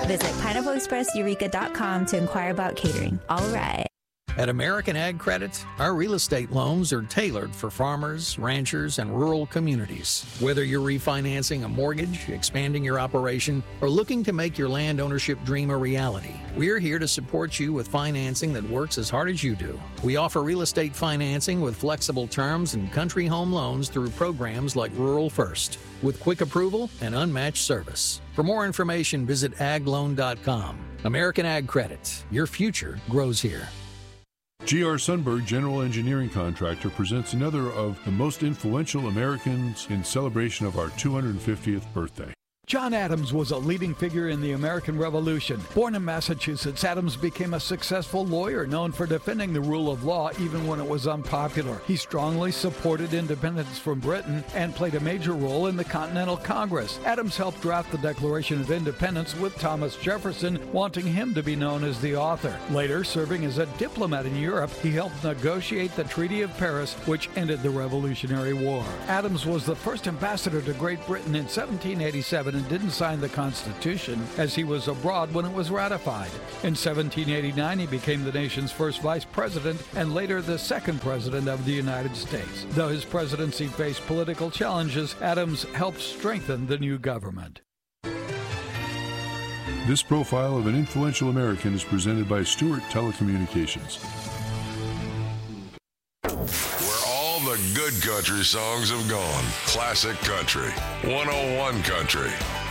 Visit pineappleexpresseureka.com to inquire about catering. All right. At American Ag Credit, our real estate loans are tailored for farmers, ranchers, and rural communities. Whether you're refinancing a mortgage, expanding your operation, or looking to make your land ownership dream a reality, we're here to support you with financing that works as hard as you do. We offer real estate financing with flexible terms and country home loans through programs like Rural First, with quick approval and unmatched service. For more information, visit agloan.com. American Ag Credit. Your future grows here. G.R. Sundberg General Engineering Contractor presents another of the most influential Americans in celebration of our 250th birthday. John Adams was a leading figure in the American Revolution. Born in Massachusetts, Adams became a successful lawyer known for defending the rule of law even when it was unpopular. He strongly supported independence from Britain and played a major role in the Continental Congress. Adams helped draft the Declaration of Independence with Thomas Jefferson, wanting him to be known as the author. Later, serving as a diplomat in Europe, he helped negotiate the Treaty of Paris, which ended the Revolutionary War. Adams was the first ambassador to Great Britain in 1787 and didn't sign the Constitution as he was abroad when it was ratified. In 1789, he became the nation's first vice president and later the second president of the United States. Though his presidency faced political challenges, Adams helped strengthen the new government. This profile of an influential American is presented by Stewart Telecommunications. The good country songs have gone. Classic Country, 101 Country.